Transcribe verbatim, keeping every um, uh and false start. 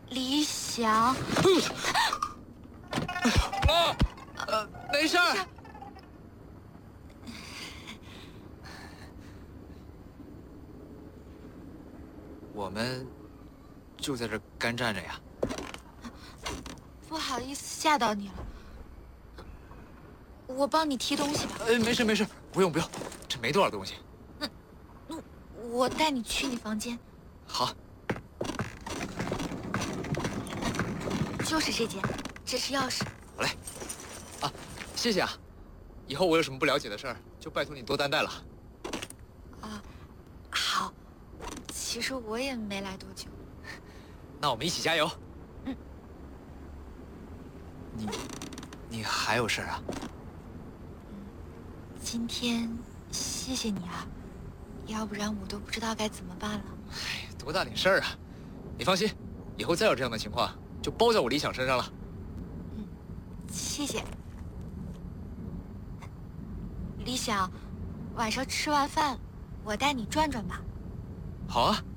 李想， 妈，呃，没事儿。我们就在这儿干站着呀。 不好意思吓到你了，我帮你提东西吧。 呃，没事没事，不用不用，这没多少东西。 那，那我带你去你房间。 好。 就是这间，这是钥匙。 好嘞。啊，谢谢啊。以后我有什么不了解的事儿，就拜托你多担待了。 啊，好。其实我也没来多久。 那我们一起加油。 嗯。 你，你还有事儿啊？ 嗯，今天谢谢你啊，要不然我都不知道该怎么办了。 哎，多大点事儿啊！你放心，以后再有这样的情况，就包在我李想身上了。 嗯，谢谢。李想，晚上吃完饭，我带你转转吧。 好啊。